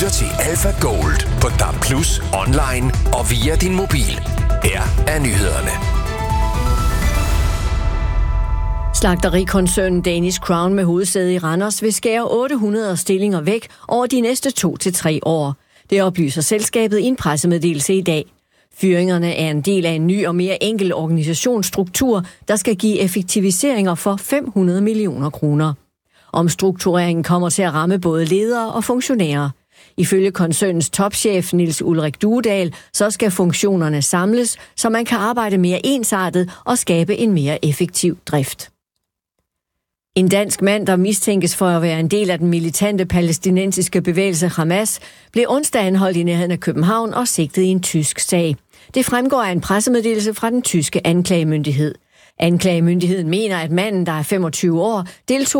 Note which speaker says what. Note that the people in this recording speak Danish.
Speaker 1: lytter til Alpha Gold på DAB+, online og via din mobil. Her er nyhederne.
Speaker 2: Slagterikoncernen Danish Crown med hovedsæde i Randers vil skære 800 stillinger væk over de næste 2 til 3 år. Det oplyser selskabet i en pressemeddelelse i dag. Fyringerne er en del af en ny og mere enkel organisationsstruktur, der skal give effektiviseringer for 500 millioner kroner. Omstruktureringen kommer til at ramme både ledere og funktionærer. Ifølge koncernens topchef Niels Ulrik Duedal, så skal funktionerne samles, så man kan arbejde mere ensartet og skabe en mere effektiv drift. En dansk mand, der mistænkes for at være en del af den militante palæstinensiske bevægelse Hamas, blev onsdag anholdt i nærheden af København og sigtet i en tysk sag. Det fremgår af en pressemeddelelse fra den tyske anklagemyndighed. Anklagemyndigheden mener, at manden, der er 25 år, deltog